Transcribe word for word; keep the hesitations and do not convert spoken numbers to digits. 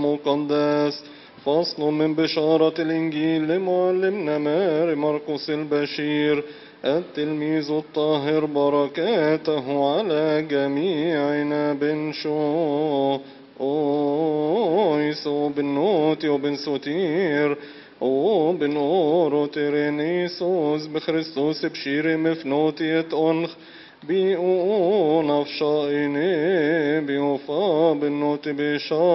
المقدس. فصل من بشارة الإنجيل لمعلمنا ماري مرقس البشير التلميذ الطاهر، بركاته على جميعنا. بن شو أويسو بن نوتي وبن سوتير وبن أورو تيرينيسوس بخريستوس بشير مفنوتيت أنخ بيئو نفشائني بيوفا بن نوتي بشار